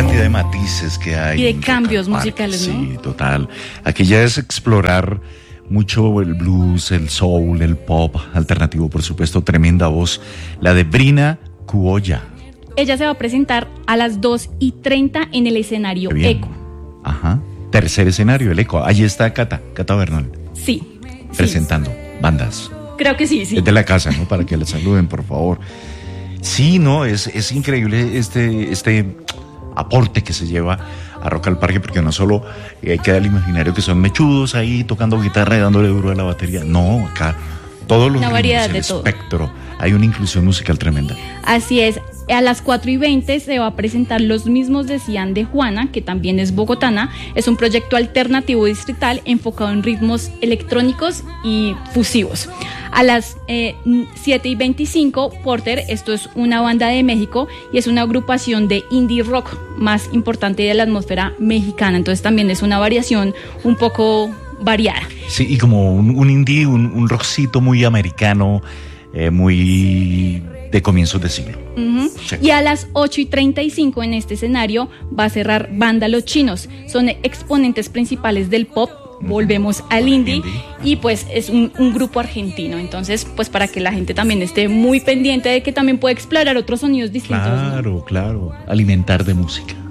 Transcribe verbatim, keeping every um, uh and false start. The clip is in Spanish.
cantidad de matices que hay. Y de cambios musicales, ¿no? Sí, total. Aquí ya es explorar mucho el blues, el soul, el pop alternativo, por supuesto. Tremenda voz, la de Brina Cuoya. Ella se va a presentar a las dos y treinta en el escenario Eco. Ajá. Tercer escenario, el Eco. Ahí está Cata, Cata Bernal. Sí. Presentando sí. bandas. Creo que sí, sí. Es de la casa, ¿no? Para que la saluden, por favor. Sí, no, es, es increíble este, este aporte que se lleva a Rock al Parque, porque no solo eh, queda el imaginario que son mechudos ahí tocando guitarra y dándole duro a la batería. No, acá todos los una ritmos, variedad el de espectro. Todo. Hay una inclusión musical tremenda. Así es. A las cuatro y veinte se va a presentar Los Mismos Decían de Juana, que también es bogotana. Es un proyecto alternativo distrital enfocado en ritmos electrónicos y fusivos. A las eh, siete y veinticinco, Porter, esto es una banda de México y es una agrupación de indie rock más importante de la atmósfera mexicana. Entonces también es una variación un poco variada. Sí, y como un, un indie, un, un rockcito muy americano, eh, muy de comienzos de siglo. Uh-huh. Sí. Y a las ocho y treinta y cinco en este escenario va a cerrar Banda Los Chinos. Son exponentes principales del pop. Volvemos al indie, indie y pues es un, un grupo argentino. Entonces, pues para que la gente también esté muy pendiente de que también puede explorar otros sonidos distintos. Claro, ¿no? Claro. Alimentar de música.